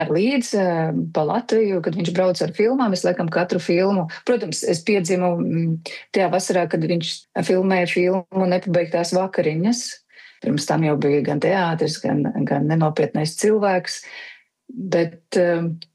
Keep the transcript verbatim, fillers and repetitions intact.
līdz pa Latviju, kad viņš brauc ar filmām. Es laikam katru filmu, protams, es piedzimu tajā vasarā, kad viņš filmēja filmu Nepabeigtās vakariņas. Pirms tam jau bija gan teātris, gan, gan nenopietnais cilvēks. Bet